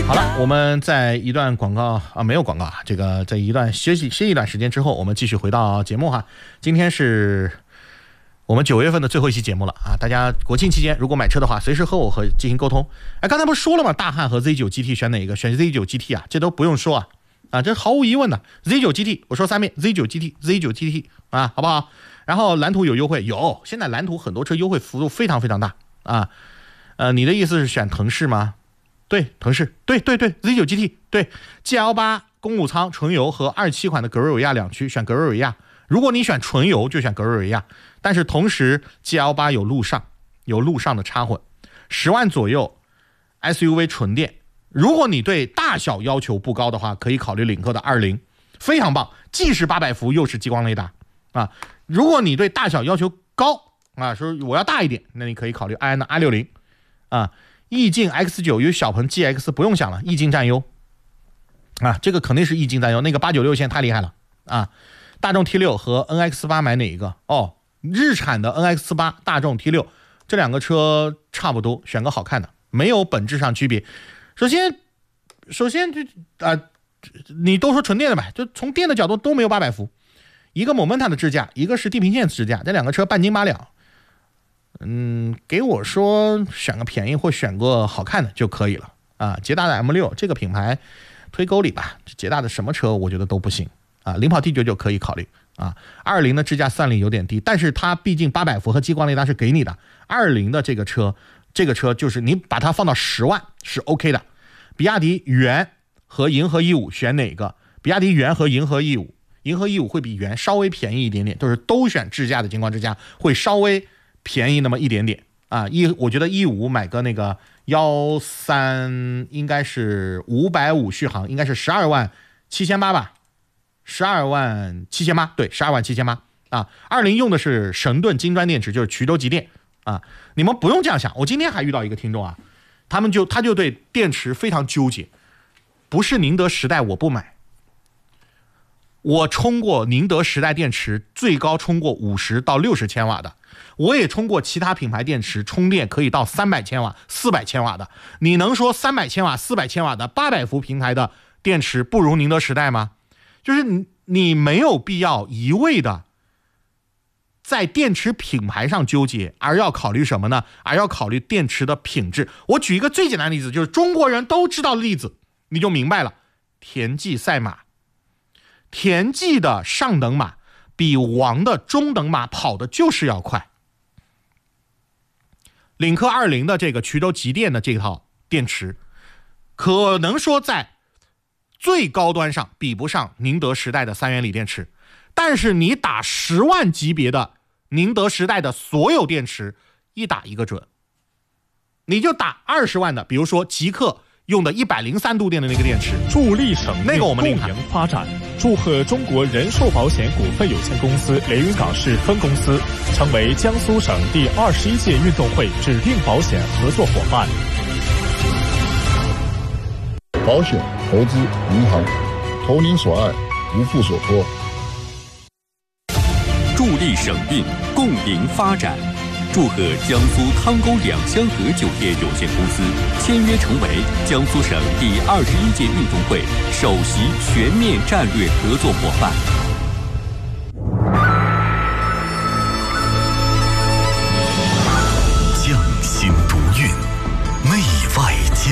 好了，我们在一段广告没有广告啊，这个在一段歇一段时间之后，我们继续回到节目哈。今天是我们9月份的最后一期节目了啊！大家国庆期间如果买车的话，随时和我进行沟通。哎，刚才不是说了吗？大汉和 Z9 GT 选哪一个？选 Z9 GT 啊，这都不用说啊，这毫无疑问的 Z9 GT。我说3遍 Z9 GT 啊，好不好？然后蓝图有优惠，有，现在蓝图很多车优惠幅度非常非常大啊。你的意思是选腾势吗？对，腾势，对 Z9 GT， 对 GL8 公路舱纯油和27款的格瑞维亚两驱，选格瑞维亚。如果你选纯油就选格瑞维亚，但是同时 GL8 有路上的插混，10万左右 SUV 纯电。如果你对大小要求不高的话，可以考虑领克的20，非常棒，既是800伏又是激光雷达啊。如果你对大小要求高啊，说我要大一点，那你可以考虑埃安的 i60啊。逸境 X9 有小鹏 GX 不用想了，逸境占优啊，这个肯定是逸境占优，那个896线太厉害了啊。大众 T6 和 NX8 买哪一个？日产的 NX8 大众 T6 这两个车差不多，选个好看的，没有本质上区别。首先你都说纯电的吧，就从电的角度都没有800伏，一个 Momenta 的支架，一个是地平线支架，这两个车半斤八两。给我说选个便宜或选个好看的就可以了啊。捷达的 M6 这个品牌推沟里吧，捷达的什么车我觉得都不行啊。领跑 T9 可以考虑啊。220的支架算力有点低，但是它毕竟800伏和激光雷达是给你的。220的这个车就是你把它放到10万是 OK 的。比亚迪元和银河E5选哪个？比亚迪元和银河 E5， 银河 E5 会比元稍微便宜一点点，就是都选智驾的情况之下会稍微便宜那么一点点啊。我觉得 E5 买个那个13应该是550续航，应该是12万7800吧，12万7800，对，12万7800啊。20用的是神盾金砖电池，就是衢州极电啊。你们不用这样想，我今天还遇到一个听众啊，他就对电池非常纠结，不是宁德时代我不买，我充过宁德时代电池，最高充过50到60千瓦的，我也充过其他品牌电池，充电可以到300千瓦、400千瓦的。你能说300千瓦、400千瓦的800伏平台的电池不如宁德时代吗？就是你没有必要一味的在电池品牌上纠结，而要考虑什么呢？而要考虑电池的品质。我举一个最简单的例子，就是中国人都知道的例子，你就明白了。田忌赛马，田忌的上等马比王的中等马跑的就是要快。领克20的这个衢州极电的这套电池，可能说在最高端上比不上宁德时代的3元锂电池，但是你打10万级别的宁德时代的所有电池一打一个准，你就打20万的，比如说极客用的103度电的那个电池， 助力省那个我们共赢发展。祝贺中国人寿保险股份有限公司连云港市分公司成为江苏省第21届运动会指定保险合作伙伴。 保险、投资、银行，投您所爱，无负所托。 助力省运，共赢发展。祝贺江苏汤沟两香河酒店有限公司签约成为江苏省第21届运动会首席全面战略合作伙伴。